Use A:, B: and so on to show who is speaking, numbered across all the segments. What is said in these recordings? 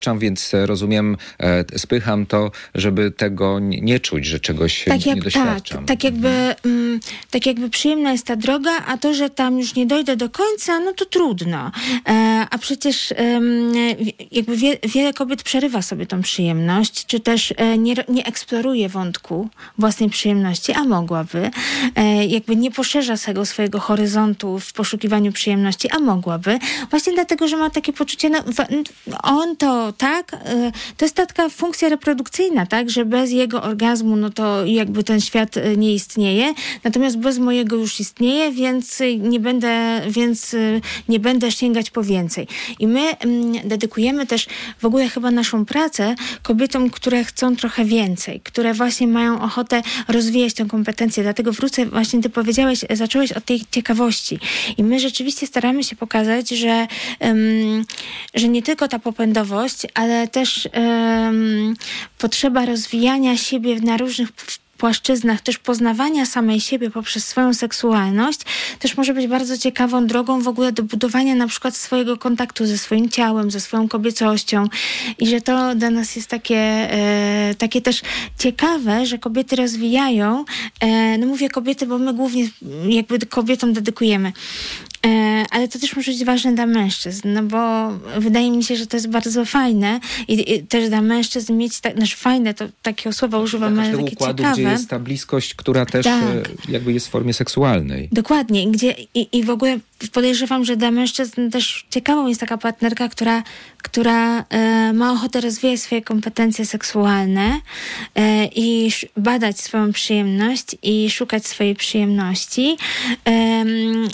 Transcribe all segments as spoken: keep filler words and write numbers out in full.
A: Więc rozumiem, e, spycham to, żeby tego nie, nie czuć, że czegoś
B: tak jak,
A: nie doświadczam.
B: Tak, tak jakby,
A: mhm.
B: mm, tak jakby przyjemna jest ta droga, a to, że tam już nie dojdę do końca, no to trudno. E, a przecież e, jakby wie, wiele kobiet przerywa sobie tą przyjemność, czy też e, nie, nie eksploruje wątku własnej przyjemności, a mogłaby. E, jakby nie poszerza tego swojego horyzontu w poszukiwaniu przyjemności, a mogłaby. Właśnie dlatego, że ma takie poczucie, no, on to tak, to jest taka funkcja reprodukcyjna, tak, że bez jego orgazmu, no to jakby ten świat nie istnieje, natomiast bez mojego już istnieje, więc nie będę, więc nie będę sięgać po więcej. I my dedykujemy też w ogóle chyba naszą pracę kobietom, które chcą trochę więcej, które właśnie mają ochotę rozwijać tę kompetencję. Dlatego wrócę, właśnie ty powiedziałeś, zacząłeś od tej ciekawości. I my rzeczywiście staramy się pokazać, że, um, że nie tylko ta popędowość, ale też um, potrzeba rozwijania siebie na różnych płaszczyznach, też poznawania samej siebie poprzez swoją seksualność, też może być bardzo ciekawą drogą w ogóle do budowania na przykład swojego kontaktu ze swoim ciałem, ze swoją kobiecością i że to dla nas jest takie, e, takie też ciekawe, że kobiety rozwijają, e, no mówię kobiety, bo my głównie jakby kobietom dedykujemy, E, ale to też może być ważne dla mężczyzn, no bo wydaje mi się, że to jest bardzo fajne i, i też dla mężczyzn mieć, tak, znaczy fajne, to takiego słowa używam, ale takie
A: układu,
B: ciekawe.
A: Gdzie jest ta bliskość, która też tak. jakby jest w formie seksualnej.
B: Dokładnie. Gdzie, i, i w ogóle podejrzewam, że dla mężczyzn też ciekawą jest taka partnerka, która, która e, ma ochotę rozwijać swoje kompetencje seksualne e, i sz, badać swoją przyjemność i szukać swojej przyjemności. E,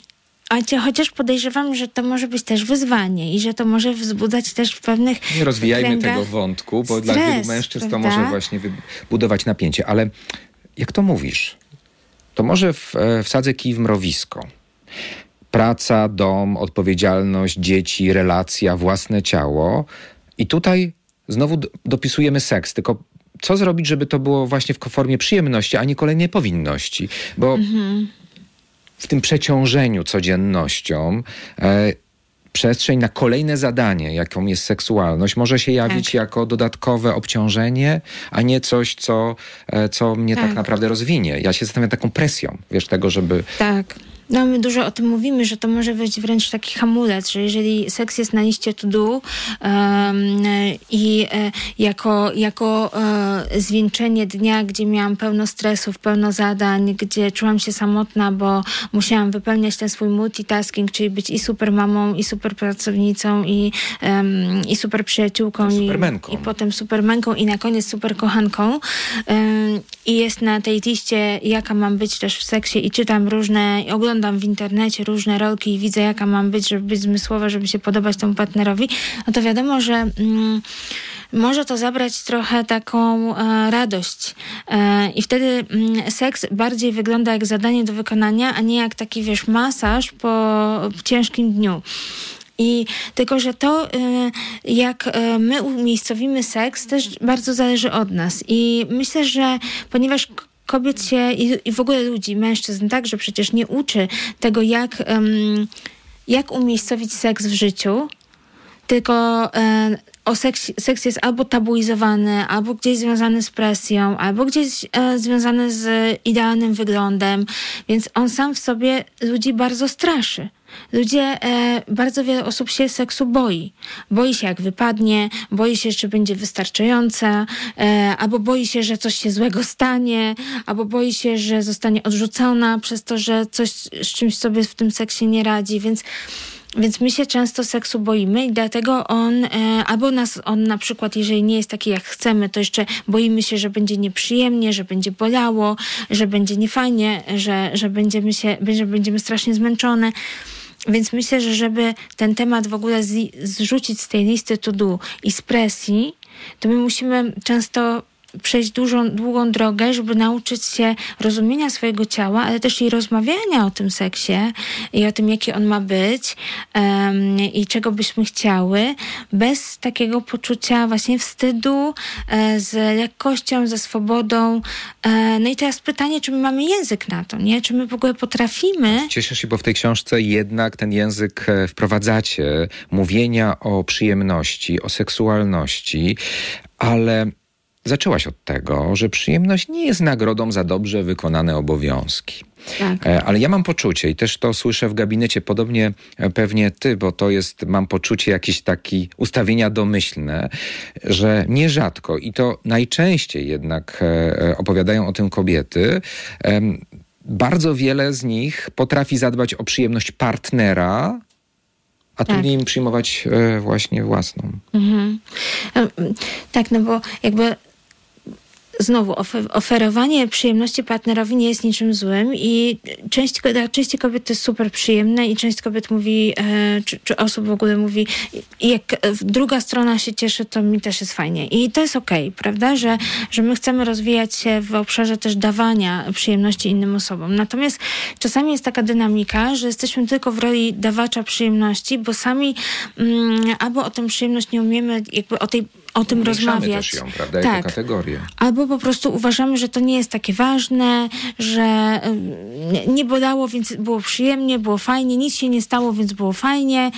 B: A chociaż podejrzewam, że to może być też wyzwanie i że to może wzbudzać też w pewnych
A: Nie rozwijajmy
B: kręgach
A: tego wątku, bo
B: stres,
A: dla wielu mężczyzn
B: prawda?
A: to może właśnie budować napięcie. Ale jak to mówisz? To może w, wsadzę kij w mrowisko. Praca, dom, odpowiedzialność, dzieci, relacja, własne ciało. I tutaj znowu dopisujemy seks, tylko co zrobić, żeby to było właśnie w formie przyjemności, a nie kolejnej powinności? Bo mhm. w tym przeciążeniu codziennością e, przestrzeń na kolejne zadanie, jaką jest seksualność, może się jawić tak. jako dodatkowe obciążenie, a nie coś, co, e, co mnie tak. tak naprawdę rozwinie. Ja się zastanawiam taką presją, wiesz, tego, żeby...
B: Tak. No my dużo o tym mówimy, że to może być wręcz taki hamulec, że jeżeli seks jest na liście to do um, i e, jako, jako e, zwieńczenie dnia, gdzie miałam pełno stresów, pełno zadań, gdzie czułam się samotna, bo musiałam wypełniać ten swój multitasking, czyli być i super mamą, i super pracownicą, i, um, i super przyjaciółką, i, i potem supermenką, i na koniec super kochanką. Um, I jest na tej liście, jaka mam być też w seksie i czytam różne, i oglądam w internecie różne rolki i widzę, jaka mam być, żeby być zmysłowa, żeby się podobać temu partnerowi, no to wiadomo, że mm, może to zabrać trochę taką e, radość. E, I wtedy mm, seks bardziej wygląda jak zadanie do wykonania, a nie jak taki, wiesz, masaż po ciężkim dniu. I tylko, że to, jak my umiejscowimy seks, też bardzo zależy od nas. I myślę, że ponieważ kobiet się i w ogóle ludzi, mężczyzn także przecież nie uczy tego, jak, jak umiejscowić seks w życiu, tylko o seks, seks jest albo tabuizowany, albo gdzieś związany z presją, albo gdzieś e, związany z idealnym wyglądem, więc on sam w sobie ludzi bardzo straszy. Ludzie, e, bardzo wiele osób się seksu boi. Boi się, jak wypadnie, boi się, czy będzie wystarczająca, e, albo boi się, że coś się złego stanie, albo boi się, że zostanie odrzucona przez to, że coś z czymś sobie w tym seksie nie radzi, więc Więc my się często seksu boimy i dlatego on, e, albo nas on na przykład, jeżeli nie jest taki jak chcemy, to jeszcze boimy się, że będzie nieprzyjemnie, że będzie bolało, że będzie niefajnie, że, że, będziemy się, że będziemy strasznie zmęczone. Więc myślę, że żeby ten temat w ogóle z, zrzucić z tej listy to do i z presji, to my musimy często przejść dużą, długą drogę, żeby nauczyć się rozumienia swojego ciała, ale też i rozmawiania o tym seksie i o tym, jaki on ma być um, i czego byśmy chciały, bez takiego poczucia właśnie wstydu, e, z lekkością, ze swobodą. E, no i teraz pytanie, czy my mamy język na to, nie? Czy my w ogóle potrafimy...
A: Cieszę się, bo w tej książce jednak ten język wprowadzacie, mówienia o przyjemności, o seksualności, ale zaczęłaś od tego, że przyjemność nie jest nagrodą za dobrze wykonane obowiązki.
B: Tak.
A: Ale ja mam poczucie i też to słyszę w gabinecie, podobnie pewnie ty, bo to jest, mam poczucie jakieś takie ustawienia domyślne, że nierzadko i to najczęściej jednak opowiadają o tym kobiety, bardzo wiele z nich potrafi zadbać o przyjemność partnera, a
B: tak.
A: trudniej im przyjmować właśnie własną.
B: Mhm. Tak, no bo jakby znowu ofer- oferowanie przyjemności partnerowi nie jest niczym złym i część, dla części kobiet to jest super przyjemne i część kobiet mówi, e, czy, czy osób w ogóle mówi, jak druga strona się cieszy, to mi też jest fajnie. I to jest okej, prawda, że, że my chcemy rozwijać się w obszarze też dawania przyjemności innym osobom. Natomiast czasami jest taka dynamika, że jesteśmy tylko w roli dawacza przyjemności, bo sami mm, albo o tę przyjemność nie umiemy jakby o tej o tym rozmawiać.
A: Też ją, prawda,
B: tak.
A: jako kategorię.
B: Albo po prostu uważamy, że to nie jest takie ważne, że nie bolało, więc było przyjemnie, było fajnie, nic się nie stało, więc było fajnie.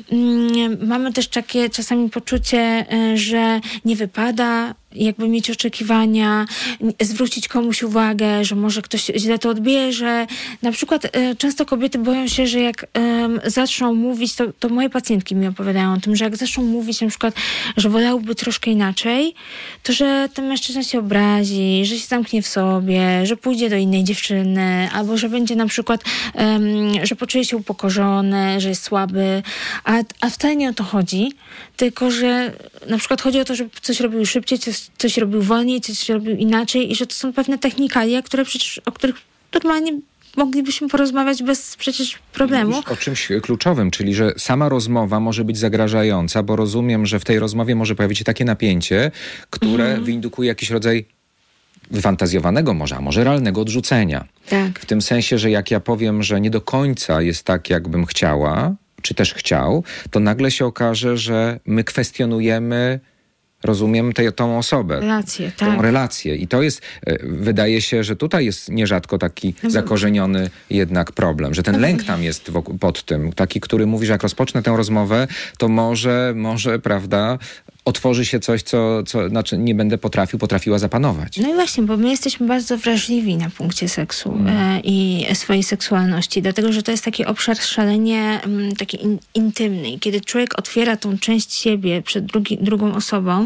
B: Mamy też takie czasami poczucie, że nie wypada jakby mieć oczekiwania, zwrócić komuś uwagę, że może ktoś źle to odbierze. Na przykład e, często kobiety boją się, że jak e, zaczną mówić, to, to moje pacjentki mi opowiadają o tym, że jak zaczną mówić na przykład, że wolałyby troszkę inaczej, to że ten mężczyzna się obrazi, że się zamknie w sobie, że pójdzie do innej dziewczyny, albo że będzie na przykład, e, że poczuje się upokorzony, że jest słaby, a, a wcale nie o to chodzi, tylko że na przykład chodzi o to, żeby coś robił szybciej, coś coś robił wolniej, coś robił inaczej i że to są pewne technikalia, które przecież, o których normalnie moglibyśmy porozmawiać bez przecież problemu.
A: Mówisz o czymś kluczowym, czyli że sama rozmowa może być zagrażająca, bo rozumiem, że w tej rozmowie może pojawić się takie napięcie, które mhm. wyindukuje jakiś rodzaj wyfantazjowanego może, a może realnego odrzucenia.
B: Tak.
A: W tym sensie, że jak ja powiem, że nie do końca jest tak, jakbym chciała, czy też chciał, to nagle się okaże, że my kwestionujemy, rozumiem, tę tą osobę.
B: Relację,
A: tą
B: tak.
A: relację. I to jest, wydaje się, że tutaj jest nierzadko taki no zakorzeniony jednak problem, że ten no lęk tam jest wokół, pod tym. Taki, który mówi, że jak rozpocznę tę rozmowę, to może, może, prawda, otworzy się coś, co, co znaczy nie będę potrafił, potrafiła zapanować.
B: No i właśnie, bo my jesteśmy bardzo wrażliwi na punkcie seksu mm. e, i swojej seksualności, dlatego, że to jest taki obszar szalenie m, taki in, intymny. I kiedy człowiek otwiera tą część siebie przed drugi, drugą osobą,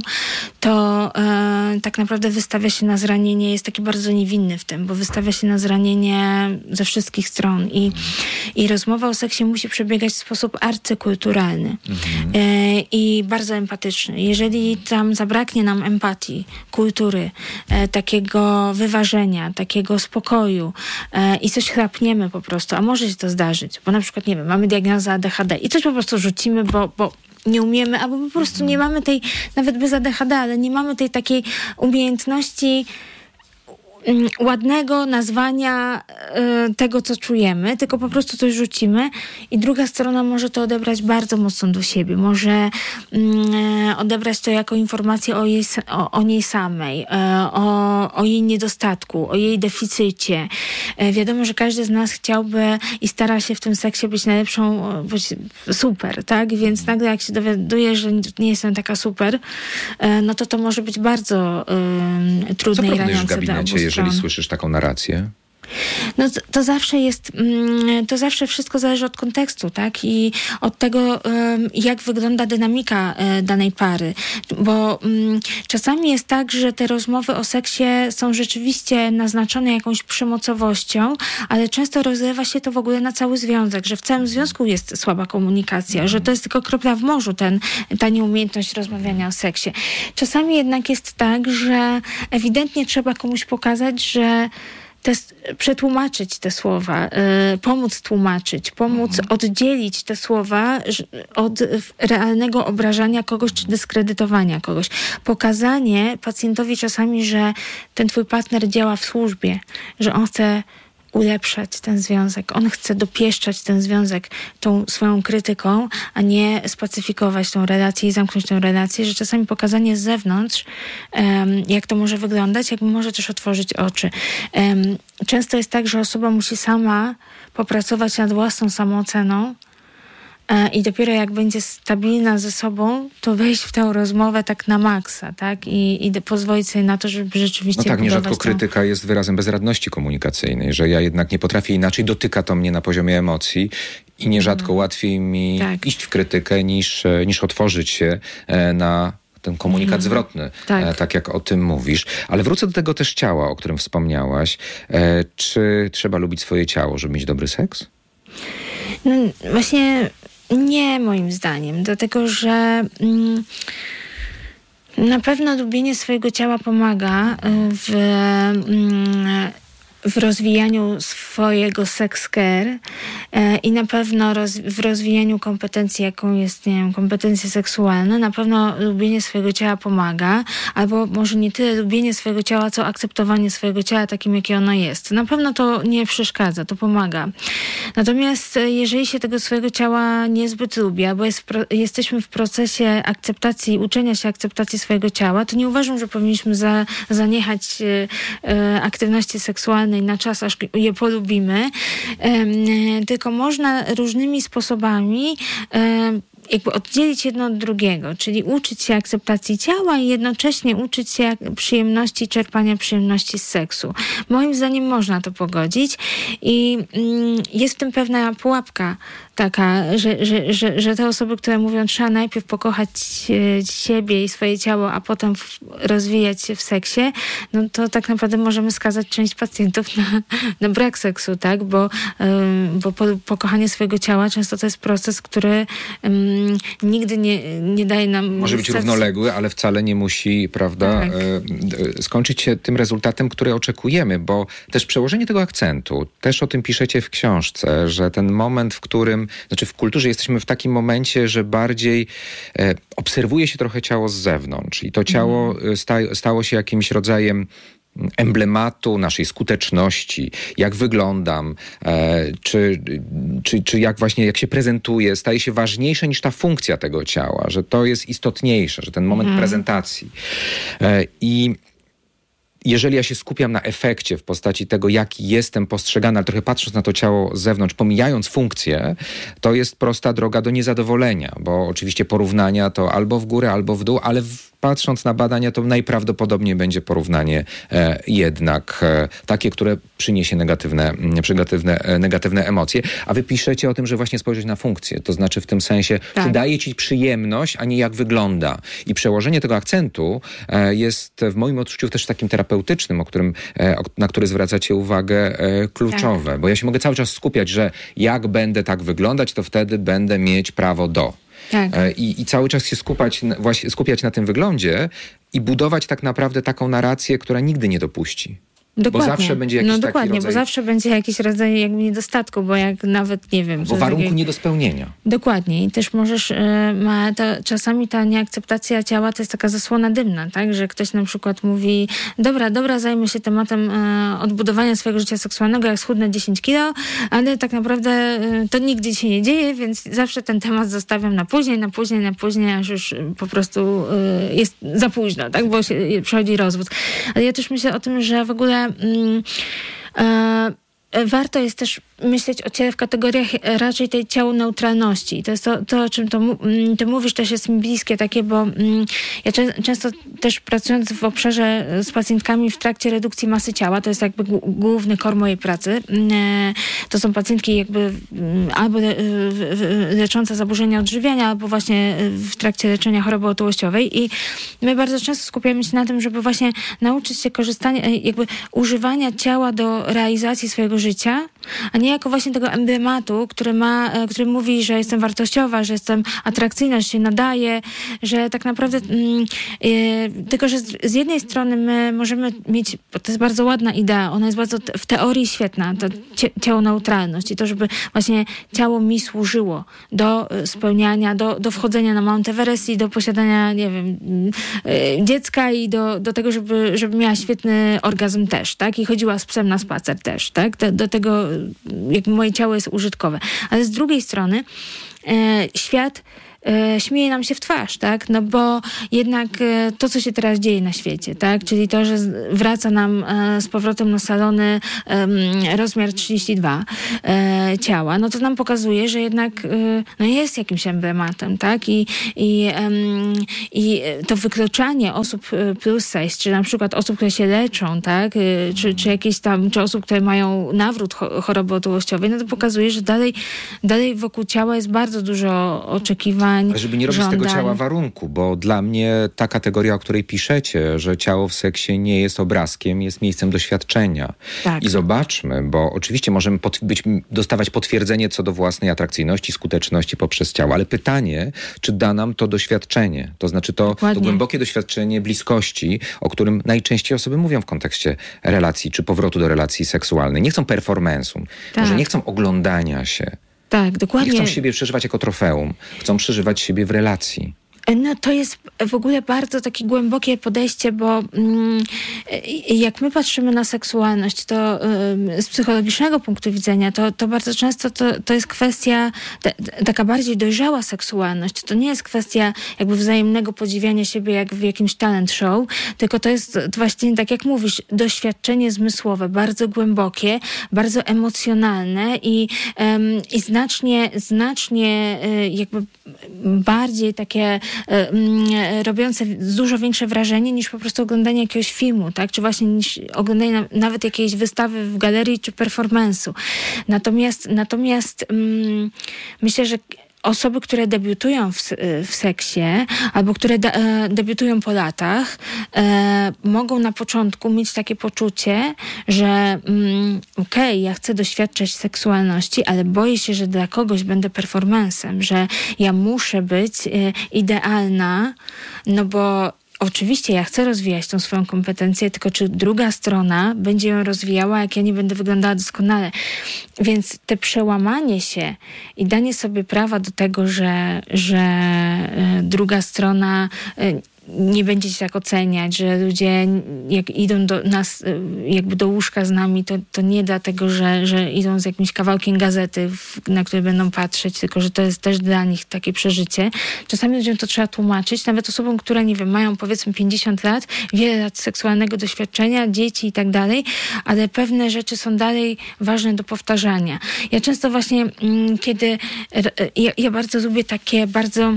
B: to e, tak naprawdę wystawia się na zranienie, jest taki bardzo niewinny w tym, bo wystawia się na zranienie ze wszystkich stron. I, i rozmowa o seksie musi przebiegać w sposób arcykulturalny mm. e, i bardzo empatyczny. Jeżeli tam zabraknie nam empatii, kultury, e, takiego wyważenia, takiego spokoju e, i coś chrapniemy po prostu, a może się to zdarzyć, bo na przykład, nie wiem, mamy diagnozę A D H D i coś po prostu rzucimy, bo, bo nie umiemy, albo po prostu nie mamy tej, nawet bez A D H D, ale nie mamy tej takiej umiejętności ładnego nazwania y, tego, co czujemy, tylko po prostu coś rzucimy i druga strona może to odebrać bardzo mocno do siebie. Może y, odebrać to jako informację o, jej, o, o niej samej, y, o, o jej niedostatku, o jej deficycie. Y, wiadomo, że każdy z nas chciałby i stara się w tym seksie być najlepszą, być super, tak? Więc nagle jak się dowiaduje, że nie jestem taka super, y, no to to może być bardzo y, trudne i raniące dla obu stron.
A: Jeżeli słyszysz taką narrację?
B: No to, to zawsze jest, to zawsze wszystko zależy od kontekstu, tak? I od tego, jak wygląda dynamika danej pary. Bo czasami jest tak, że te rozmowy o seksie są rzeczywiście naznaczone jakąś przemocowością, ale często rozlewa się to w ogóle na cały związek, że w całym związku jest słaba komunikacja, że to jest tylko kropla w morzu, ten, ta nieumiejętność rozmawiania o seksie. Czasami jednak jest tak, że ewidentnie trzeba komuś pokazać, że te, przetłumaczyć te słowa, y, pomóc tłumaczyć, pomóc mhm. oddzielić te słowa od realnego obrażania kogoś czy dyskredytowania kogoś. Pokazanie pacjentowi czasami, że ten twój partner działa w służbie, że on chce ulepszać ten związek. On chce dopieszczać ten związek tą swoją krytyką, a nie spacyfikować tą relację i zamknąć tą relację, że czasami pokazanie z zewnątrz, um, jak to może wyglądać, jak może też otworzyć oczy. Um, często jest tak, że osoba musi sama popracować nad własną samooceną, i dopiero jak będzie stabilna ze sobą, to wejść w tę rozmowę tak na maksa, tak? I, i pozwolić sobie na to, żeby rzeczywiście...
A: No tak, nierzadko
B: tą...
A: krytyka jest wyrazem bezradności komunikacyjnej, że ja jednak nie potrafię inaczej, dotyka to mnie na poziomie emocji i nierzadko mm. łatwiej mi tak. iść w krytykę niż, niż otworzyć się na ten komunikat mm. zwrotny, tak. tak jak o tym mówisz. Ale wrócę do tego też ciała, o którym wspomniałaś. Czy trzeba lubić swoje ciało, żeby mieć dobry seks?
B: No właśnie... Nie, moim zdaniem, dlatego że mm, na pewno lubienie swojego ciała pomaga w, mm, w rozwijaniu swojego sex care e, i na pewno roz, w rozwijaniu kompetencji, jaką jest, nie wiem, kompetencje seksualne. Na pewno lubienie swojego ciała pomaga, albo może nie tyle lubienie swojego ciała, co akceptowanie swojego ciała takim, jakie ono jest. Na pewno to nie przeszkadza, to pomaga. Natomiast jeżeli się tego swojego ciała niezbyt lubi, albo jest w pro, jesteśmy w procesie akceptacji, uczenia się akceptacji swojego ciała, to nie uważam, że powinniśmy za, zaniechać e, e, aktywności seksualnej na czas, aż je polubimy, e, tylko można różnymi sposobami e, jakby oddzielić jedno od drugiego, czyli uczyć się akceptacji ciała i jednocześnie uczyć się przyjemności, czerpania przyjemności z seksu. Moim zdaniem można to pogodzić i mm, jest w tym pewna pułapka taka, że, że, że, że te osoby, które mówią, trzeba najpierw pokochać e, siebie i swoje ciało, a potem w, rozwijać się w seksie, no to tak naprawdę możemy skazać część pacjentów na, na brak seksu, tak? Bo, e, bo po, pokochanie swojego ciała często to jest proces, który um, nigdy nie, nie daje nam...
A: Może być równoległy, ale wcale nie musi, prawda, tak. e, skończyć się tym rezultatem, który oczekujemy, bo też przełożenie tego akcentu, też o tym piszecie w książce, że ten moment, w którym, znaczy w kulturze jesteśmy w takim momencie, że bardziej e, obserwuje się trochę ciało z zewnątrz i to ciało mm. sta, stało się jakimś rodzajem emblematu naszej skuteczności, jak wyglądam, e, czy, czy, czy jak właśnie, jak się prezentuję, staje się ważniejsze niż ta funkcja tego ciała, że to jest istotniejsze, że ten moment mm. prezentacji. E, I jeżeli ja się skupiam na efekcie w postaci tego, jaki jestem postrzegany, ale trochę patrząc na to ciało z zewnątrz, pomijając funkcję, to jest prosta droga do niezadowolenia, bo oczywiście porównania to albo w górę, albo w dół, ale w patrząc na badania, to najprawdopodobniej będzie porównanie e, jednak e, takie, które przyniesie negatywne, negatywne, e, negatywne emocje. A wy piszecie o tym, że właśnie spojrzeć na funkcję. To znaczy w tym sensie, tak. czy daje ci przyjemność, a nie jak wygląda. I przełożenie tego akcentu e, jest w moim odczuciu też takim terapeutycznym, o którym, e, na który zwracacie uwagę, e, kluczowe. Tak. Bo ja się mogę cały czas skupiać, że jak będę tak wyglądać, to wtedy będę mieć prawo do. Tak. I, I cały czas się skupiać, właśnie skupiać na tym wyglądzie i budować tak naprawdę taką narrację, która nigdy nie dopuści.
B: Dokładnie.
A: Bo zawsze będzie jakiś
B: no
A: taki
B: dokładnie,
A: rodzaj...
B: bo zawsze będzie jakiś rodzaj jakby niedostatku, bo jak nawet, nie wiem...
A: Bo warunku
B: takie...
A: nie do spełnienia.
B: Dokładnie. I też możesz... Yy, ma ta, czasami ta nieakceptacja ciała to jest taka zasłona dymna, tak? Że ktoś na przykład mówi, dobra, dobra, zajmę się tematem yy, odbudowania swojego życia seksualnego, jak schudnę dziesięć kilo, ale tak naprawdę yy, to nigdy się nie dzieje, więc zawsze ten temat zostawiam na później, na później, na później, aż już yy, po prostu yy, jest za późno, tak? Bo się, yy, przychodzi rozwód. Ale ja też myślę o tym, że w ogóle Mm, e, warto jest też myśleć o ciele w kategoriach raczej tej ciału neutralności. I to jest to, to o czym to, to mówisz, też jest mi bliskie takie, bo mm, ja cze- często też pracując w obszarze z pacjentkami w trakcie redukcji masy ciała, to jest jakby g- główny core mojej pracy, e, to są pacjentki jakby m, albo le, w, leczące zaburzenia odżywiania, albo właśnie w trakcie leczenia choroby otyłościowej i my bardzo często skupiamy się na tym, żeby właśnie nauczyć się korzystania, jakby używania ciała do realizacji swojego życia, a nie jako właśnie tego emblematu, który ma, który mówi, że jestem wartościowa, że jestem atrakcyjna, że się nadaje, że tak naprawdę mm, yy, tylko, że z, z jednej strony my możemy mieć, bo to jest bardzo ładna idea, ona jest bardzo w teorii świetna, to cie, ciało neutralność i to, żeby właśnie ciało mi służyło do spełniania, do, do wchodzenia na Mount Everest i do posiadania, nie wiem, yy, dziecka i do, do tego, żeby, żeby miała świetny orgazm też, tak? I chodziła z psem na spacer też, tak? Do, do tego, jak moje ciało jest użytkowe. Ale z drugiej strony e, świat e, śmieje nam się w twarz, tak? No bo jednak e, to, co się teraz dzieje na świecie, tak? Czyli to, że z, wraca nam e, z powrotem na salony e, rozmiar trzydzieści dwa e, ciała, no to nam pokazuje, że jednak e, no jest jakimś emblematem, tak? I, i, e, i to wykluczanie osób plus size, czy na przykład osób, które się leczą, tak? E, czy, czy jakieś tam, czy osób, które mają nawrót choroby otyłościowej, no to pokazuje, że dalej, dalej wokół ciała jest bardzo dużo oczekiwań.
A: Ale żeby nie robić
B: żądań.
A: z tego ciała warunku, bo dla mnie ta kategoria, o której piszecie, że ciało w seksie nie jest obrazkiem, jest miejscem doświadczenia.
B: Tak.
A: I zobaczmy, bo oczywiście możemy pod, być, dostawać potwierdzenie co do własnej atrakcyjności, skuteczności poprzez ciało, ale pytanie, czy da nam to doświadczenie, to znaczy to, to głębokie doświadczenie bliskości, o którym najczęściej osoby mówią w kontekście relacji, czy powrotu do relacji seksualnej. Nie chcą performance'u,
B: Tak.
A: może nie chcą oglądania się.
B: Tak, dokładnie.
A: Nie chcą siebie przeżywać jako trofeum. Chcą przeżywać siebie w relacji.
B: No to jest w ogóle bardzo takie głębokie podejście, bo mm, jak my patrzymy na seksualność, to y, z psychologicznego punktu widzenia, to, to bardzo często to, to jest kwestia t, taka bardziej dojrzała seksualność. To nie jest kwestia jakby wzajemnego podziwiania siebie jak w jakimś talent show, tylko to jest właśnie, tak jak mówisz, doświadczenie zmysłowe, bardzo głębokie, bardzo emocjonalne i, ym, i znacznie, znacznie y, jakby bardziej takie robiące dużo większe wrażenie niż po prostu oglądanie jakiegoś filmu, tak? Czy właśnie niż oglądanie na, nawet jakiejś wystawy w galerii czy performance'u. Natomiast, natomiast um, myślę, że osoby, które debiutują w, w seksie albo które de, e, debiutują po latach, e, mogą na początku mieć takie poczucie, że mm, okej, okay, ja chcę doświadczać seksualności, ale boję się, że dla kogoś będę performancem, że ja muszę być e, idealna, no bo oczywiście ja chcę rozwijać tą swoją kompetencję, tylko czy druga strona będzie ją rozwijała, jak ja nie będę wyglądała doskonale. Więc te przełamanie się i danie sobie prawa do tego, że, że druga strona nie będzie się tak oceniać, że ludzie jak idą do nas, jakby do łóżka z nami, to, to nie dlatego, że, że idą z jakimś kawałkiem gazety, na który będą patrzeć, tylko że to jest też dla nich takie przeżycie. Czasami ludziom to trzeba tłumaczyć, nawet osobom, które, nie wiem, mają powiedzmy pięćdziesiąt lat, wiele lat seksualnego doświadczenia, dzieci i tak dalej, ale pewne rzeczy są dalej ważne do powtarzania. Ja często właśnie, kiedy ja, ja bardzo lubię takie bardzo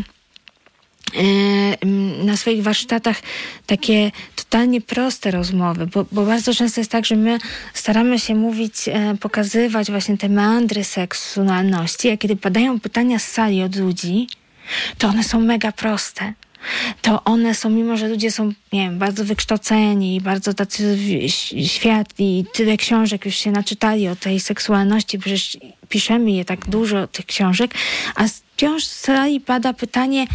B: na swoich warsztatach takie totalnie proste rozmowy, bo, bo bardzo często jest tak, że my staramy się mówić, pokazywać właśnie te meandry seksualności, a kiedy padają pytania z sali od ludzi, to one są mega proste. To one są, mimo że ludzie są, nie wiem, bardzo wykształceni, bardzo tacy światli, tyle książek już się naczytali o tej seksualności, przecież piszemy je tak dużo, tych książek, a wciąż z sali pada pytanie,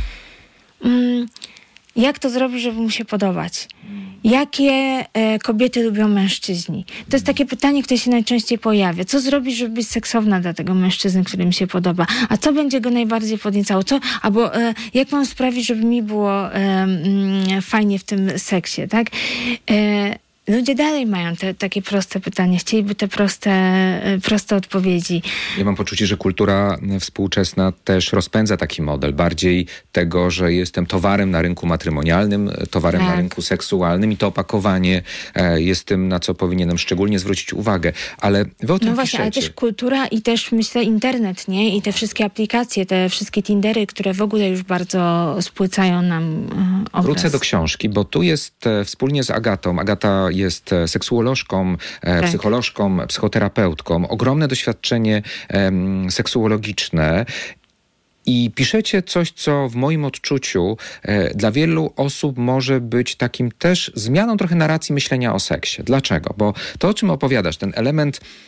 B: jak to zrobić, żeby mu się podobać? Jakie e, kobiety lubią mężczyźni? To jest takie pytanie, które się najczęściej pojawia. Co zrobić, żeby być seksowna dla tego mężczyzny, który mi się podoba? A co będzie go najbardziej podniecało? Co, albo e, jak mam sprawić, żeby mi było e, mm, fajnie w tym seksie, tak? E, Ludzie dalej mają te takie proste pytania. Chcieliby te proste, proste odpowiedzi.
A: Ja mam poczucie, że kultura współczesna też rozpędza taki model. Bardziej tego, że jestem towarem na rynku matrymonialnym, towarem tak. na rynku seksualnym i to opakowanie jest tym, na co powinienem szczególnie zwrócić uwagę. Ale wy o tym
B: No właśnie,
A: piszecie.
B: ale też kultura i też myślę internet, nie? I te wszystkie aplikacje, te wszystkie Tindery, które w ogóle już bardzo spłycają nam obraz.
A: Wrócę do książki, bo tu jest e, wspólnie z Agatą. Agata jest seksuolożką, tak. psycholożką, psychoterapeutką. Ogromne doświadczenie um, seksuologiczne. I piszecie coś, co w moim odczuciu e, dla wielu osób może być takim też zmianą trochę narracji myślenia o seksie. Dlaczego? Bo to, o czym opowiadasz, ten element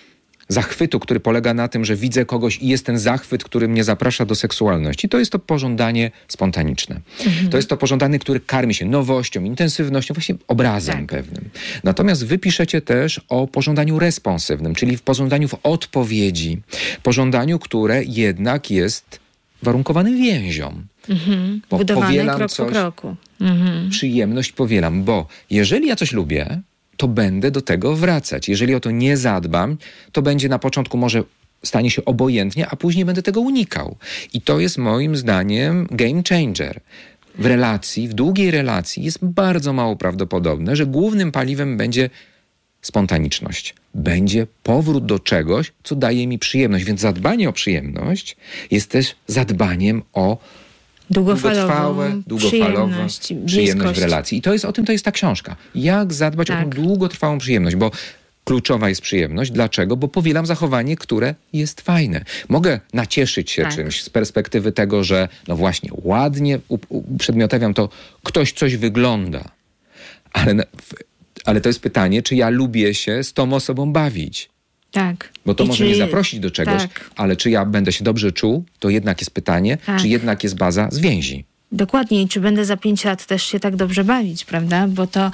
A: zachwytu, który polega na tym, że widzę kogoś i jest ten zachwyt, który mnie zaprasza do seksualności, to jest to pożądanie spontaniczne. Mhm. To jest to pożądanie, które karmi się nowością, intensywnością, właśnie obrazem tak. pewnym. Natomiast wy piszecie też o pożądaniu responsywnym, czyli w pożądaniu w odpowiedzi. Pożądaniu, które jednak jest warunkowane więzią.
B: Mhm. Budowane krok
A: coś,
B: po kroku. Mhm.
A: Przyjemność powielam, bo jeżeli ja coś lubię, to będę do tego wracać. Jeżeli o to nie zadbam, to będzie na początku może stanie się obojętnie, a później będę tego unikał. I to jest moim zdaniem game changer. W relacji, w długiej relacji jest bardzo mało prawdopodobne, że głównym paliwem będzie spontaniczność. Będzie powrót do czegoś, co daje mi przyjemność. Więc zadbanie o przyjemność jest też zadbaniem o długofalową, długofalową przyjemność, przyjemność w relacji. I to jest o tym, to jest ta książka. Jak zadbać tak. o tą długotrwałą przyjemność, bo kluczowa jest przyjemność. Dlaczego? Bo powielam zachowanie, które jest fajne. Mogę nacieszyć się tak. czymś z perspektywy tego, że no właśnie ładnie uprzedmiotawiam to, ktoś coś wygląda. Ale, ale to jest pytanie, czy ja lubię się z tą osobą bawić.
B: Tak.
A: Bo to
B: I
A: może
B: czy...
A: mnie zaprosić do czegoś,
B: tak.
A: ale czy ja będę się dobrze czuł, to jednak jest pytanie, tak. czy jednak jest baza z więzi.
B: Dokładnie. I czy będę za pięć lat też się tak dobrze bawić, prawda? Bo to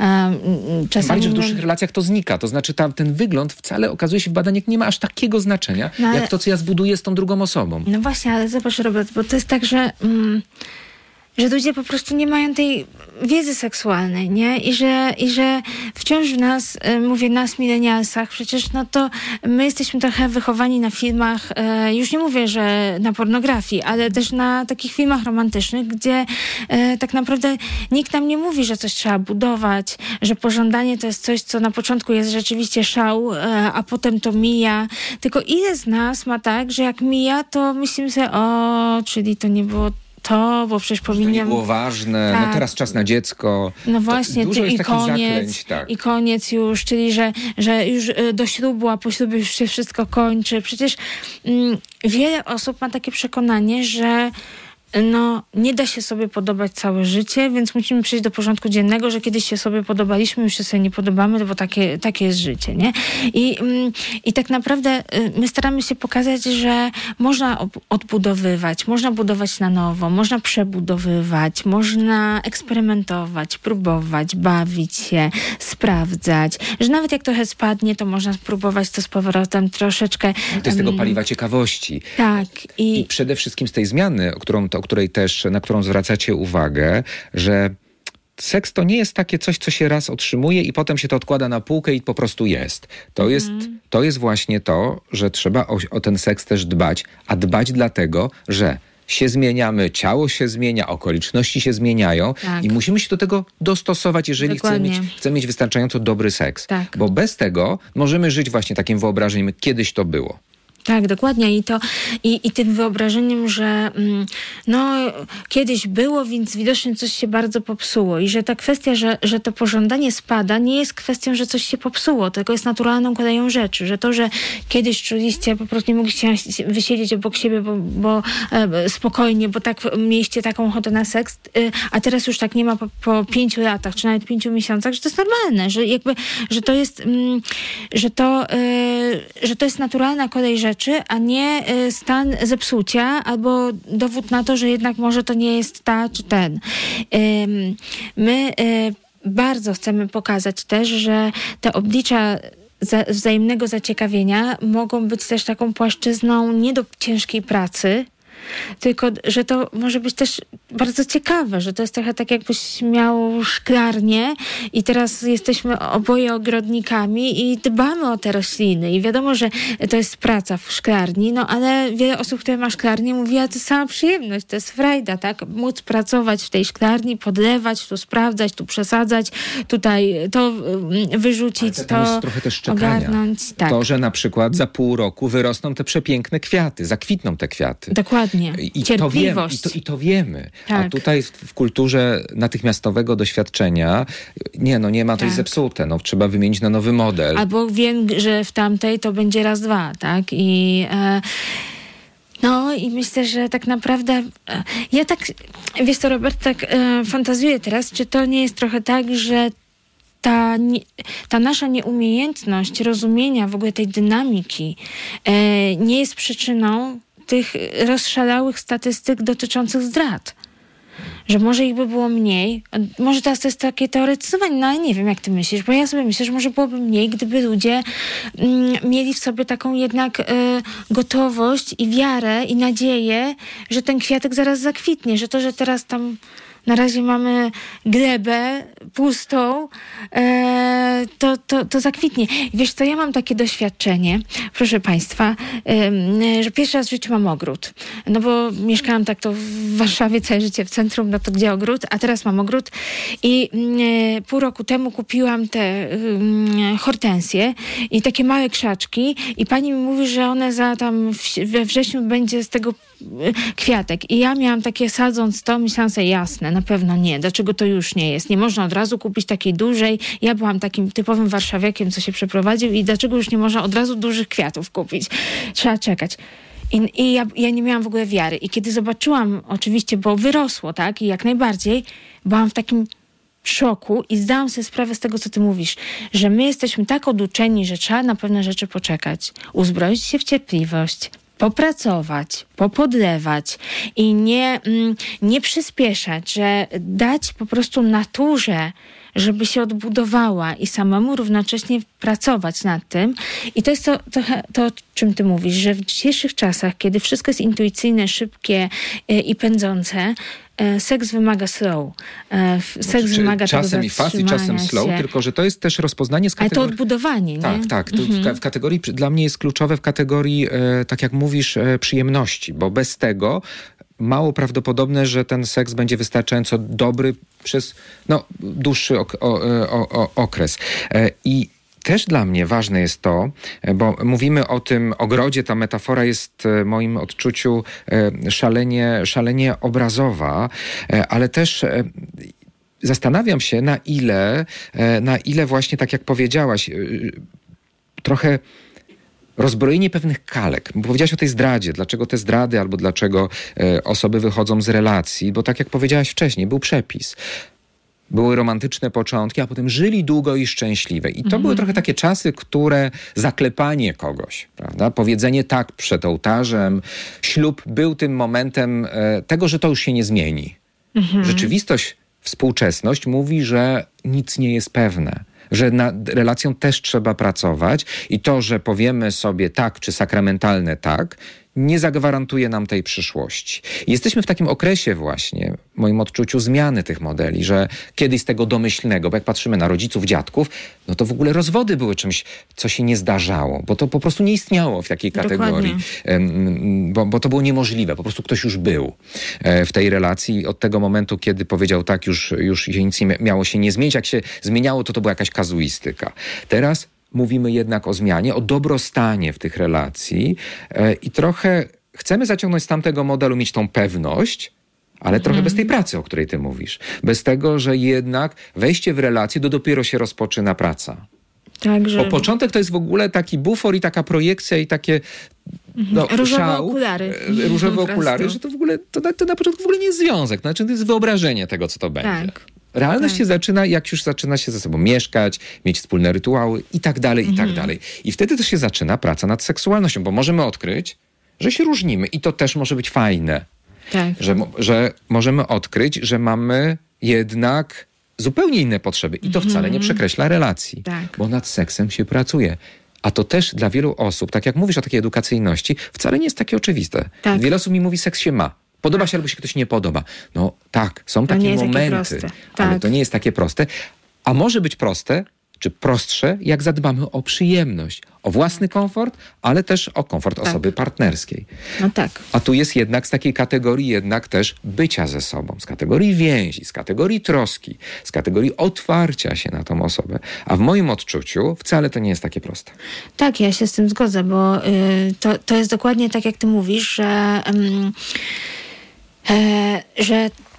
B: um, czasami...
A: Bardziej w dłuższych relacjach to znika. To znaczy tam, ten wygląd wcale okazuje się w badaniach nie ma aż takiego znaczenia, no ale... jak to, co ja zbuduję z tą drugą osobą.
B: No właśnie, ale zobacz, Robert, bo to jest tak, że... Mm, że ludzie po prostu nie mają tej wiedzy seksualnej, nie? I że, i że wciąż w nas, mówię nas, milenialsach, przecież no to my jesteśmy trochę wychowani na filmach, już nie mówię, że na pornografii, ale też na takich filmach romantycznych, gdzie tak naprawdę nikt nam nie mówi, że coś trzeba budować, że pożądanie to jest coś, co na początku jest rzeczywiście szał, a potem to mija. Tylko ile z nas ma tak, że jak mija, to myślimy sobie, o, czyli to nie było to, bo przecież powinienem...
A: To nie było ważne, tak. no teraz czas na dziecko.
B: No właśnie,
A: dużo
B: ty,
A: jest
B: i koniec,
A: zaklęć, tak.
B: i koniec już, czyli że, że już do ślubu, a po ślubie już się wszystko kończy. Przecież mm, wiele osób ma takie przekonanie, że no, nie da się sobie podobać całe życie, więc musimy przejść do porządku dziennego, że kiedyś się sobie podobaliśmy, już się sobie nie podobamy, bo takie, takie jest życie, nie? I, i tak naprawdę my staramy się pokazać, że można odbudowywać, można budować na nowo, można przebudowywać, można eksperymentować, próbować, bawić się, sprawdzać, że nawet jak trochę spadnie, to można spróbować to z powrotem troszeczkę...
A: To jest tego paliwa ciekawości.
B: Tak. I,
A: I przede wszystkim z tej zmiany, o którą to której też, na którą zwracacie uwagę, że seks to nie jest takie coś, co się raz otrzymuje i potem się to odkłada na półkę i po prostu jest. To, mm. jest, to jest właśnie to, że trzeba o, o ten seks też dbać, a dbać dlatego, że się zmieniamy, ciało się zmienia, okoliczności się zmieniają tak. i musimy się do tego dostosować, jeżeli chcemy mieć, chcemy mieć wystarczająco dobry seks. Tak. Bo bez tego możemy żyć właśnie takim wyobrażeniem, kiedyś to było.
B: Tak, dokładnie. I to i, i tym wyobrażeniem, że no kiedyś było, więc widocznie coś się bardzo popsuło. I że ta kwestia, że, że to pożądanie spada, nie jest kwestią, że coś się popsuło, tylko jest naturalną koleją rzeczy. Że to, że kiedyś czuliście, po prostu nie mogliście wysiedzieć obok siebie, bo, bo e, spokojnie, bo tak mieliście taką ochotę na seks, e, a teraz już tak nie ma po, po pięciu latach, czy nawet pięciu miesiącach, że to jest normalne, że jakby, że to jest, mm, że to, e, że to jest naturalna kolej rzeczy, a nie stan zepsucia albo dowód na to, że jednak może to nie jest ta czy ten. My bardzo chcemy pokazać też, że te oblicza wzajemnego zaciekawienia mogą być też taką płaszczyzną nie do ciężkiej pracy, tylko, że to może być też bardzo ciekawe, że to jest trochę tak, jakbyś miał szklarnię i teraz jesteśmy oboje ogrodnikami i dbamy o te rośliny i wiadomo, że to jest praca w szklarni, no ale wiele osób, które ma szklarnię, mówi, a to jest sama przyjemność, to jest frajda, tak? Móc pracować w tej szklarni, podlewać, tu sprawdzać, tu przesadzać, tutaj to wyrzucić, to,
A: to jest trochę też czekania.
B: Ogarnąć. Tak.
A: To, że na przykład za pół roku wyrosną te przepiękne kwiaty, zakwitną te kwiaty.
B: Dokładnie.
A: I to, wiemy, i, to, I to wiemy. Tak. A tutaj w, w kulturze natychmiastowego doświadczenia nie, no nie ma, to tak. jest zepsute. No, trzeba wymienić na nowy model.
B: Albo wiem, że w tamtej to będzie raz, dwa, tak? I... E... No i myślę, że tak naprawdę ja tak, wiesz co, Robert, tak e, fantazuję teraz, czy to nie jest trochę tak, że ta, nie, ta nasza nieumiejętność rozumienia w ogóle tej dynamiki e, nie jest przyczyną tych rozszalałych statystyk dotyczących zdrad. Że może ich by było mniej. Może teraz to jest takie teoretyzowanie, no ale nie wiem, jak ty myślisz, bo ja sobie myślę, że może byłoby mniej, gdyby ludzie mm, mieli w sobie taką jednak y, gotowość i wiarę i nadzieję, że ten kwiatek zaraz zakwitnie, że to, że teraz tam na razie mamy glebę pustą, e, to, to, to zakwitnie. Wiesz co, ja mam takie doświadczenie, proszę państwa, e, że pierwszy raz w życiu mam ogród. No bo mieszkałam tak to w Warszawie całe życie w centrum, no to gdzie ogród? A teraz mam ogród i e, pół roku temu kupiłam te e, hortensje i takie małe krzaczki i pani mi mówi, że one za tam w, we wrześniu będzie z tego kwiatek. I ja miałam takie, sadząc to, myślałam sobie, jasne, na pewno nie. Dlaczego to już nie jest? Nie można od razu kupić takiej dużej. Ja byłam takim typowym warszawiakiem, co się przeprowadził i dlaczego już nie można od razu dużych kwiatów kupić? Trzeba czekać. I, i ja, ja nie miałam w ogóle wiary. I kiedy zobaczyłam, oczywiście, bo wyrosło, tak? I jak najbardziej, byłam w takim szoku i zdałam sobie sprawę z tego, co ty mówisz, że my jesteśmy tak oduczeni, że trzeba na pewne rzeczy poczekać, uzbroić się w cierpliwość, popracować, popodlewać i nie, nie przyspieszać, że dać po prostu naturze, żeby się odbudowała i samemu równocześnie pracować nad tym. I to jest to, to, to o czym ty mówisz, że w dzisiejszych czasach, kiedy wszystko jest intuicyjne, szybkie i pędzące, seks wymaga slow. Seks
A: znaczy,
B: wymaga
A: czasem i fast, i czasem slow,
B: się.
A: Tylko że to jest też rozpoznanie z kategorii...
B: Ale to odbudowanie, nie?
A: Tak, tak.
B: Mhm.
A: To w, w kategorii, dla mnie jest kluczowe w kategorii, e, tak jak mówisz, e, przyjemności, bo bez tego mało prawdopodobne, że ten seks będzie wystarczająco dobry przez no, dłuższy ok, o, o, o, okres. E, I też dla mnie ważne jest to, bo mówimy o tym ogrodzie, ta metafora jest w moim odczuciu szalenie, szalenie obrazowa, ale też zastanawiam się, na ile, na ile właśnie, tak jak powiedziałaś, trochę rozbrojenie pewnych kalek. Bo powiedziałaś o tej zdradzie. Dlaczego te zdrady albo dlaczego osoby wychodzą z relacji? Bo tak jak powiedziałaś wcześniej, był przepis. Były romantyczne początki, a potem żyli długo i szczęśliwe. I to mhm. były trochę takie czasy, które zaklepanie kogoś, prawda? Powiedzenie tak przed ołtarzem. Ślub był tym momentem e, tego, że to już się nie zmieni. Mhm. Rzeczywistość, współczesność mówi, że nic nie jest pewne. Że nad relacją też trzeba pracować i to, że powiemy sobie tak, czy sakramentalne tak, nie zagwarantuje nam tej przyszłości. I jesteśmy w takim okresie właśnie, w moim odczuciu, zmiany tych modeli, że kiedyś z tego domyślnego, bo jak patrzymy na rodziców, dziadków, no to w ogóle rozwody były czymś, co się nie zdarzało, bo to po prostu nie istniało w takiej kategorii, bo, bo to było niemożliwe, po prostu ktoś już był w tej relacji. Od tego momentu, kiedy powiedział tak, już, już się nic nie miało się nie zmienić. Jak się zmieniało, to to była jakaś kazuistyka. Teraz mówimy jednak o zmianie, o dobrostanie w tych relacji e, i trochę chcemy zaciągnąć z tamtego modelu, mieć tą pewność, ale trochę bez tej pracy, o której ty mówisz. Bez tego, że jednak wejście w relację, to dopiero się rozpoczyna praca.
B: Także...
A: O początek to jest w ogóle taki bufor i taka projekcja i takie no,
B: różowe
A: szał,
B: okulary.
A: Różowe okulary, że to w ogóle, to, to na początku w ogóle nie jest związek. Znaczy to jest wyobrażenie tego, co to będzie.
B: Tak.
A: Realność
B: tak.
A: się zaczyna, jak już zaczyna się ze sobą mieszkać, mieć wspólne rytuały i tak dalej, i tak dalej. I wtedy też się zaczyna praca nad seksualnością, bo możemy odkryć, że się różnimy i to też może być fajne.
B: Tak.
A: Że, że możemy odkryć, że mamy jednak zupełnie inne potrzeby i to wcale nie przekreśla relacji,
B: Tak.
A: bo nad seksem się pracuje. A to też dla wielu osób, tak jak mówisz o takiej edukacyjności, wcale nie jest takie oczywiste.
B: Tak.
A: Wiele osób mi mówi, seks się ma. Podoba się albo się ktoś nie podoba. No tak, są takie
B: nie
A: momenty,
B: takie
A: ale
B: tak.
A: to nie jest takie proste. A może być proste, czy prostsze, jak zadbamy o przyjemność, o własny komfort, ale też o komfort tak. osoby partnerskiej.
B: No tak.
A: A tu jest jednak z takiej kategorii jednak też bycia ze sobą, z kategorii więzi, z kategorii troski, z kategorii otwarcia się na tą osobę. A w moim odczuciu wcale to nie jest takie proste.
B: Tak, ja się z tym zgodzę, bo y, to, to jest dokładnie tak, jak ty mówisz, że, y, y, że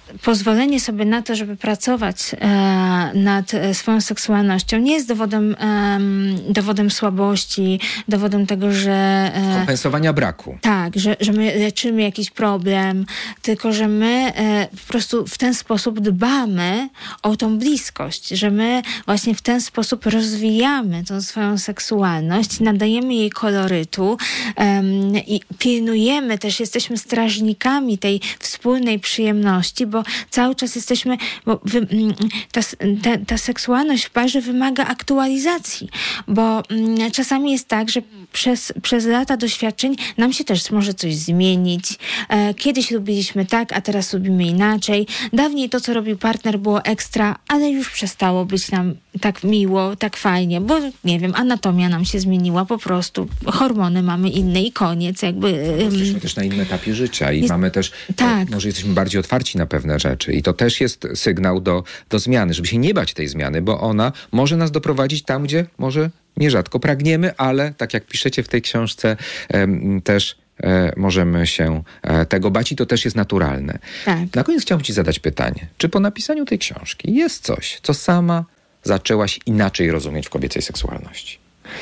B: pozwolenie sobie na to, żeby pracować e, nad swoją seksualnością nie jest dowodem, e, dowodem słabości, dowodem tego, że...
A: E, kompensowania braku.
B: Tak, że, że my leczymy jakiś problem, tylko że my e, po prostu w ten sposób dbamy o tą bliskość, że my właśnie w ten sposób rozwijamy tą swoją seksualność, nadajemy jej kolorytu e, i pilnujemy też, jesteśmy strażnikami tej wspólnej przyjemności, bo cały czas jesteśmy, bo wy, ta, ta, ta seksualność w parze wymaga aktualizacji, bo mm, czasami jest tak, że przez, przez lata doświadczeń nam się też może coś zmienić. E, kiedyś lubiliśmy tak, a teraz lubimy inaczej. Dawniej to, co robił partner, było ekstra, ale już przestało być nam tak miło, tak fajnie, bo nie wiem, anatomia nam się zmieniła po prostu, hormony mamy inne i koniec. Jakby,
A: jesteśmy też na innym etapie życia i jest, mamy też, tak. może jesteśmy bardziej otwarci na pewne rzeczy i to też jest sygnał do, do zmiany, żeby się nie bać tej zmiany, bo ona może nas doprowadzić tam, gdzie może nierzadko pragniemy, ale tak jak piszecie w tej książce, em, też e, możemy się e, tego bać i to też jest naturalne.
B: Tak.
A: Na koniec chciałbym ci zadać pytanie, czy po napisaniu tej książki jest coś, co sama zaczęłaś inaczej rozumieć w kobiecej seksualności?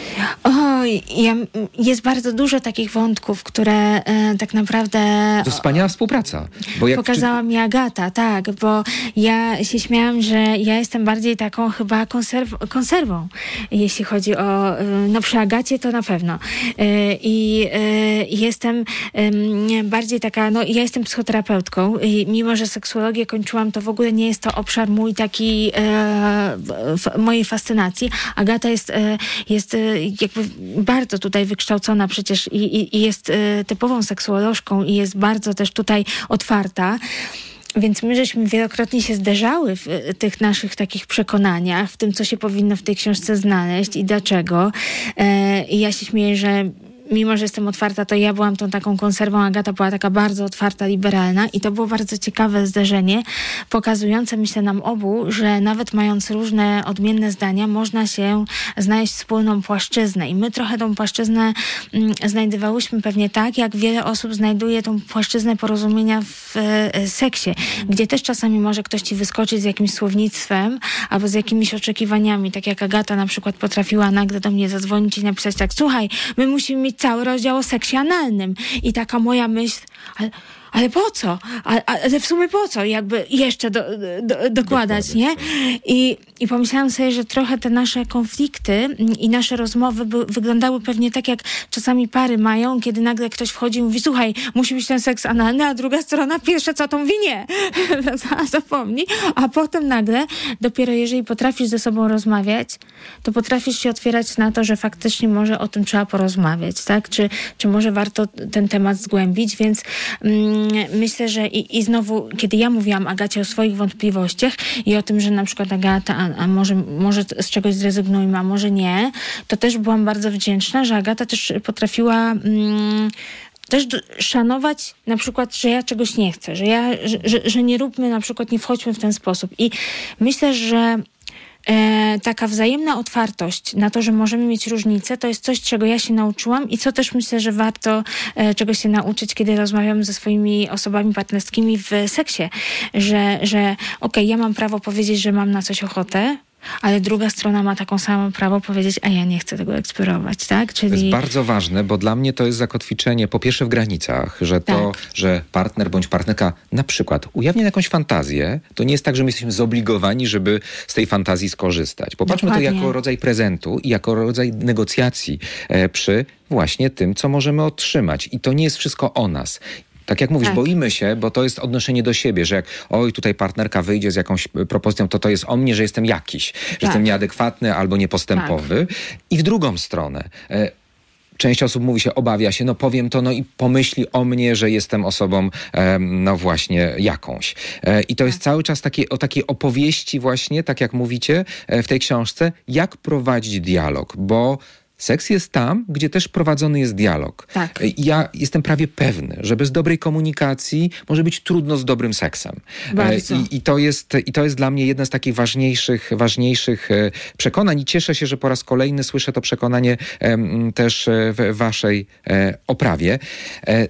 B: Oj, ja, jest bardzo dużo takich wątków, które e, tak naprawdę...
A: To wspaniała współpraca. Bo jak
B: pokazała czy... mi Agata, tak, bo ja się śmiałam, że ja jestem bardziej taką chyba konserw- konserwą, jeśli chodzi o... No przy Agacie to na pewno. E, I e, jestem e, bardziej taka, no ja jestem psychoterapeutką i mimo, że seksuologię kończyłam, to w ogóle nie jest to obszar mój taki e, w, mojej fascynacji. Agata jest, e, jest jakby bardzo tutaj wykształcona przecież i, i, i jest y, typową seksuolożką i jest bardzo też tutaj otwarta. Więc my żeśmy wielokrotnie się zderzały w y, tych naszych takich przekonaniach, w tym, co się powinno w tej książce znaleźć i dlaczego. Y, I ja się śmieję, że mimo, że jestem otwarta, to ja byłam tą taką konserwą, Agata była taka bardzo otwarta, liberalna i to było bardzo ciekawe zderzenie, pokazujące, myślę, nam obu, że nawet mając różne odmienne zdania, można się znaleźć wspólną płaszczyznę i my trochę tą płaszczyznę mm, znajdowałyśmy pewnie tak, jak wiele osób znajduje tą płaszczyznę porozumienia w e, seksie, gdzie też czasami może ktoś ci wyskoczyć z jakimś słownictwem albo z jakimiś oczekiwaniami, tak jak Agata na przykład potrafiła nagle do mnie zadzwonić i napisać tak, słuchaj, my musimy mieć cały rozdział o seksie analnym. I taka moja myśl, ale, ale po co? Ale, ale w sumie po co? Jakby jeszcze do, do, dokładać, nie? I, I pomyślałam sobie, że trochę te nasze konflikty i nasze rozmowy by, wyglądały pewnie tak, jak czasami pary mają, kiedy nagle ktoś wchodzi i mówi, słuchaj, musi być ten seks analny, a druga strona pierwsze co to mówi nie. Zapomnij. A potem nagle, dopiero jeżeli potrafisz ze sobą rozmawiać, to potrafisz się otwierać na to, że faktycznie może o tym trzeba porozmawiać, tak? Czy, czy może warto ten temat zgłębić, więc mm, myślę, że i, i znowu, kiedy ja mówiłam Agacie o swoich wątpliwościach i o tym, że na przykład Agata, a, a może, może z czegoś zrezygnujmy, a może nie, to też byłam bardzo wdzięczna, że Agata też potrafiła mm, też do, szanować na przykład, że ja czegoś nie chcę, że ja, że, że, że nie róbmy, na przykład nie wchodźmy w ten sposób. I myślę, że E, taka wzajemna otwartość na to, że możemy mieć różnice, to jest coś, czego ja się nauczyłam i co też myślę, że warto e, czegoś się nauczyć, kiedy rozmawiam ze swoimi osobami partnerskimi w seksie, że, że okej, okay, ja mam prawo powiedzieć, że mam na coś ochotę, ale druga strona ma taką samą prawo powiedzieć, a ja nie chcę tego eksplorować, tak? Czyli...
A: To jest bardzo ważne, bo dla mnie to jest zakotwiczenie po pierwsze w granicach, że to, tak. że partner bądź partnerka na przykład ujawnia jakąś fantazję, to nie jest tak, że my jesteśmy zobligowani, żeby z tej fantazji skorzystać. Popatrzmy Dokładnie. to jako rodzaj prezentu i jako rodzaj negocjacji e, przy właśnie tym, co możemy otrzymać. I to nie jest wszystko o nas. Tak jak mówisz, tak. boimy się, bo to jest odnoszenie do siebie, że jak oj, tutaj partnerka wyjdzie z jakąś propozycją, to to jest o mnie, że jestem jakiś, że tak. jestem nieadekwatny albo niepostępowy. Tak. I w drugą stronę. E, Część osób mówi się, obawia się, no powiem to, no i pomyśli o mnie, że jestem osobą, e, no właśnie, jakąś. E, I to jest cały czas takie, o takiej opowieści właśnie, tak jak mówicie e, w tej książce, jak prowadzić dialog, bo seks jest tam, gdzie też prowadzony jest dialog.
B: Tak.
A: Ja jestem prawie pewny, że bez dobrej komunikacji może być trudno z dobrym seksem.
B: Bardzo.
A: I, i, to jest, I to jest dla mnie jedna z takich ważniejszych, ważniejszych przekonań i cieszę się, że po raz kolejny słyszę to przekonanie em, też w waszej e, oprawie. E,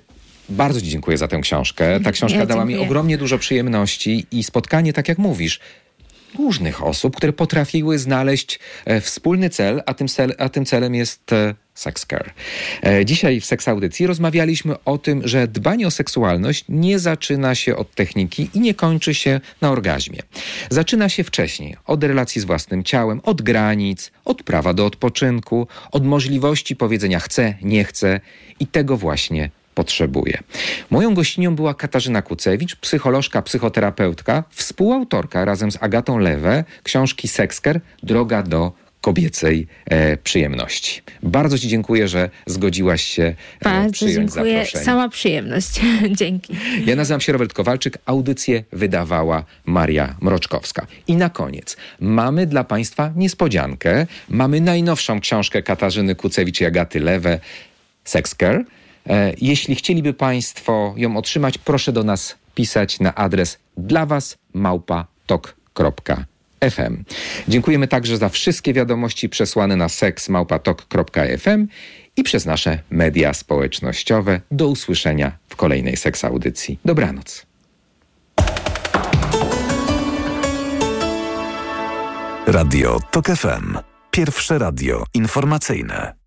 A: bardzo Ci dziękuję za tę książkę. Ta książka
B: Ja
A: dała mi
B: dziękuję.
A: ogromnie dużo przyjemności i spotkanie, tak jak mówisz, różnych osób, które potrafiły znaleźć e, wspólny cel, a tym, cel, a tym celem jest e, sex care. E, dzisiaj w Seks Audycji rozmawialiśmy o tym, że dbanie o seksualność nie zaczyna się od techniki i nie kończy się na orgazmie. Zaczyna się wcześniej, od relacji z własnym ciałem, od granic, od prawa do odpoczynku, od możliwości powiedzenia chcę, nie chcę i tego właśnie potrzebuje. Moją gościnią była Katarzyna Kucewicz, psycholożka, psychoterapeutka, współautorka razem z Agatą Lewe książki Sex Care – Droga do kobiecej e, przyjemności. Bardzo Ci dziękuję, że zgodziłaś się e,
B: Bardzo
A: przyjąć
B: dziękuję.
A: zaproszenie.
B: Sama przyjemność. Dzięki.
A: Ja nazywam się Robert Kowalczyk, audycję wydawała Maria Mroczkowska. I na koniec mamy dla Państwa niespodziankę. Mamy najnowszą książkę Katarzyny Kucewicz i Agaty Lewe Sex Care. Jeśli chcieliby Państwo ją otrzymać, proszę do nas pisać na adres dla was małpa tok kropka f m. Dziękujemy także za wszystkie wiadomości przesłane na seks małpa tok kropka f m i przez nasze media społecznościowe. Do usłyszenia w kolejnej Seks Audycji. Dobranoc.
C: Radio Tok F M. Pierwsze radio informacyjne.